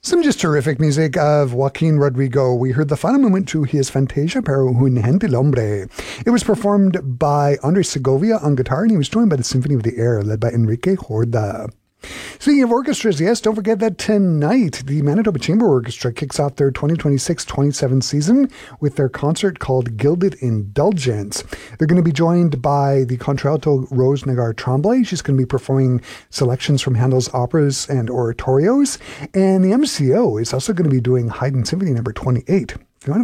Some just terrific music of Joaquin Rodrigo. We heard the final movement to his Fantasia para un gentilhombre. It was performed by Andres Segovia on guitar, and he was joined by the Symphony of the Air, led by Enrique Horda. Speaking of orchestras, yes, don't forget that tonight the Manitoba Chamber Orchestra kicks off their 2026-27 season with their concert called Gilded Indulgence. They're going to be joined by the contralto Rose Nagar Tremblay. She's going to be performing selections from Handel's operas and oratorios. And the MCO is also going to be doing Haydn Symphony No. 28. If you want to